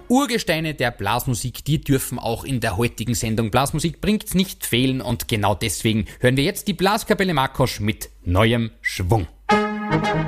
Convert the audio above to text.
Urgesteine der Blasmusik, die dürfen auch in der heutigen Sendung Blasmusik bringt's nicht fehlen und genau deswegen hören wir jetzt die Blaskapelle Makosch mit neuem Schwung.